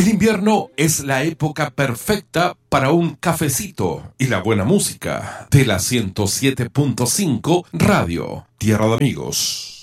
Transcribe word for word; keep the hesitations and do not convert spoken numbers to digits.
El invierno es la época perfecta para un cafecito y la buena música de la ciento siete punto cinco Radio Tierra de Amigos.